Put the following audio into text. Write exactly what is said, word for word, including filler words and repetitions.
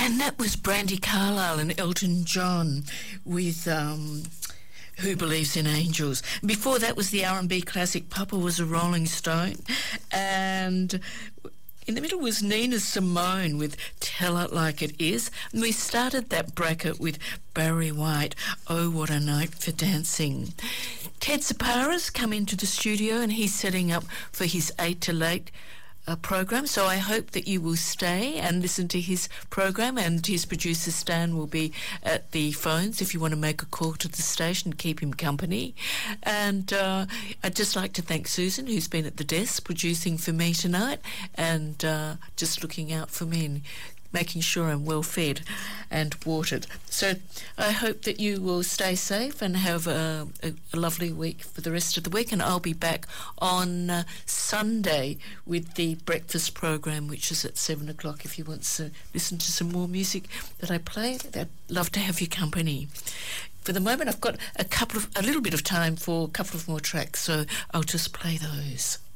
And that was Brandi Carlile and Elton John with um, Who Believes in Angels. Before that was the R and B classic Papa Was a Rolling Stone. And in the middle was Nina Simone with Tell It Like It Is. And we started that bracket with Barry White, Oh What a Night for Dancing. Ted Sapara's come into the studio and he's setting up for his eight to late uh, program, so I hope that you will stay and listen to his program, and his producer Stan will be at the phones if you want to make a call to the station, keep him company. And uh, I'd just like to thank Susan, who's been at the desk producing for me tonight and uh, just looking out for me and making sure I'm well fed and watered. So I hope that you will stay safe and have a, a, a lovely week for the rest of the week, and I'll be back on uh, Sunday with the breakfast program, which is at seven o'clock. If you want to listen to some more music that I play, I'd love to have your company. For the moment, I've got a couple of a little bit of time for a couple of more tracks, so I'll just play those.